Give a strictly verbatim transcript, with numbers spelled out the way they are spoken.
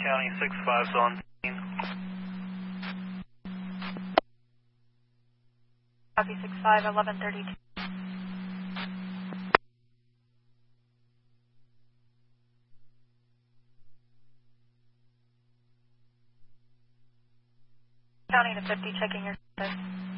County six five's on scene. Copy six five, eleven thirty-two. County to fifty, checking your status.